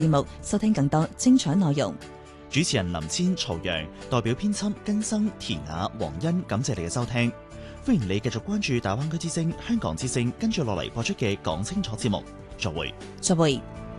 節目，收聽更多精彩內容。 主持人林千、曹陽，代表編輯根生、田雅、黃欣，感謝你嘅收聽。歡迎你繼續關注大灣區之聲、香港之聲，跟住落嚟播出嘅講清楚節目。再會。